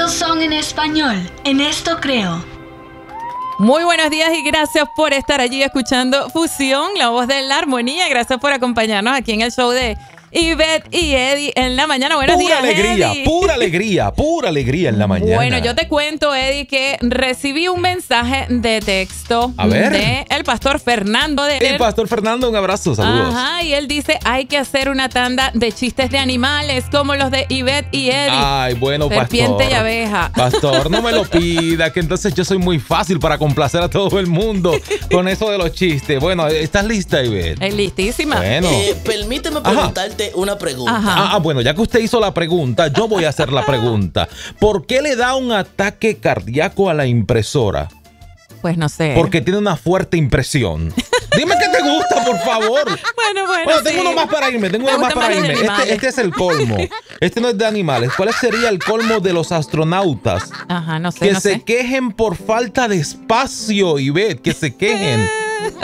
Todos son en español. En esto creo. Muy buenos días y gracias por estar allí escuchando Fusión, la voz de la armonía. Gracias por acompañarnos aquí en el show de Ivette y Eddie en la mañana. Buenos días, Eddie. Pura alegría en la mañana. Bueno, yo te cuento, Eddie, que recibí un mensaje de texto de el pastor Fernando. El pastor Fernando, un abrazo, saludos. Ajá, y él dice, hay que hacer una tanda de chistes de animales como los de Ivette y Eddie. Ay, bueno, Serpiente pastor. y abeja. Pastor, no me lo pida, que entonces yo soy muy fácil para complacer a todo el mundo con eso de los chistes. Bueno, ¿estás lista, Ivette? Es listísima. Bueno. Permíteme preguntarte una pregunta. Bueno, ya que usted hizo la pregunta, yo voy a hacer la pregunta. ¿Por qué le da un ataque cardíaco a la impresora? Pues no sé. Porque tiene una fuerte impresión. Dime qué te gusta, por favor. Bueno, tengo uno más para irme. Este es el colmo. Este no es de animales. ¿Cuál sería el colmo de los astronautas? Ajá, no sé. Que se quejen por falta de espacio, Ivette, que se quejen.